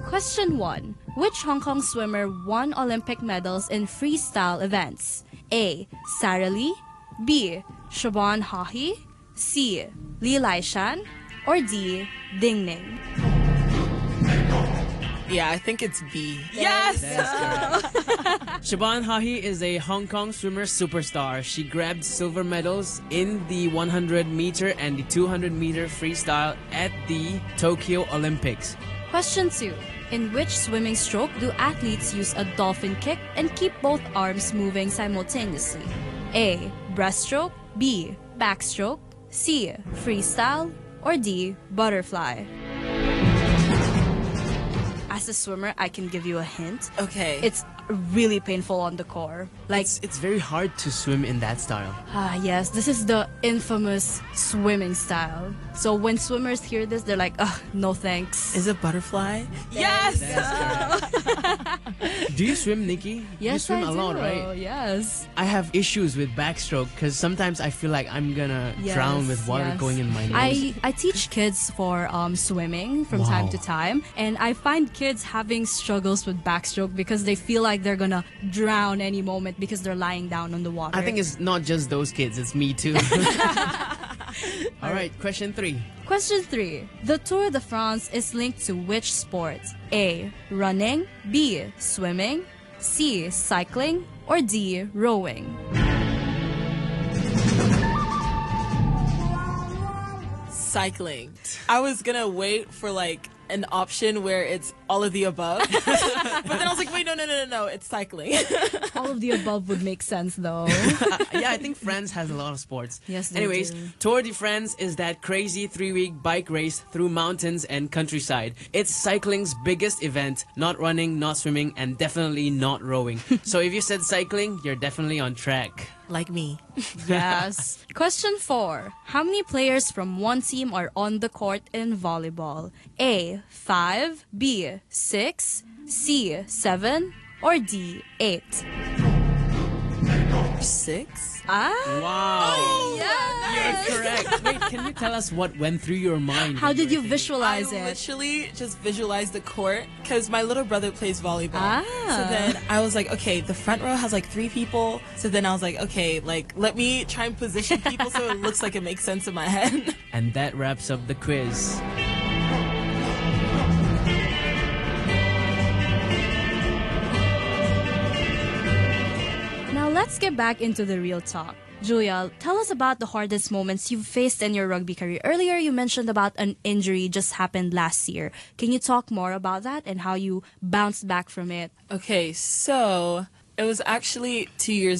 Question 1. Which Hong Kong swimmer won Olympic medals in freestyle events? A. Sara Lee, B. Siobhan Haughey, C. Li Laishan, or D. Ding Ning? Yeah, I think it's B. Yes! Siobhan Haughey is a Hong Kong swimmer superstar. She grabbed silver medals in the 100-meter and the 200-meter freestyle at the Tokyo Olympics. Question 2. In which swimming stroke do athletes use a dolphin kick and keep both arms moving simultaneously? A. Breaststroke, B. Backstroke, C. Freestyle, or D. Butterfly? As a swimmer, I can give you a hint. Okay. It's really painful on the core. Like, It's very hard to swim in that style. yes, this is the infamous swimming style. So when swimmers hear this, they're like, ugh, no thanks. Is it butterfly? Yes! Do you swim, Nikki? Yes, you swim I a lot, do. right? Yes. I have issues with backstroke because sometimes I feel like I'm gonna drown with water yes. going in my nose. I teach kids for swimming from time to time, and I find kids having struggles with backstroke because they feel like they're gonna drown any moment because they're lying down on the water. I think it's not just those kids, it's me too. All right, question 3. Question 3. The Tour de France is linked to which sport? A. Running, B. Swimming, C. Cycling, or D. Rowing? Cycling. I was gonna wait for like an option where it's all of the above. But then I was like, wait, no, it's cycling. All of the above would make sense, though. Yeah, I think France has a lot of sports. Yes, they Anyways, do. Tour de France is that crazy 3-week bike race through mountains and countryside. It's cycling's biggest event, not running, not swimming, and definitely not rowing. So if you said cycling, you're definitely on track. Like me. Yes. Question 4. How many players from one team are on the court in volleyball? A. 5, B. 6, C. 7, or D. 8? 6? Wow. Yes. You're correct. Wait, can you tell us what went through your mind? How when did were you thinking? visualize I it? literally just visualized the court because my little brother plays volleyball. Ah. So then I was like, okay, the front row has like 3 people. So then I was like, okay, like let me try and position people so it looks like it makes sense in my head. And that wraps up the quiz. Now let's get back into the real talk. Julia, tell us about the hardest moments you've faced in your rugby career. Earlier, you mentioned about an injury just happened last year. Can you talk more about that and how you bounced back from it? Okay, so it was actually 2 years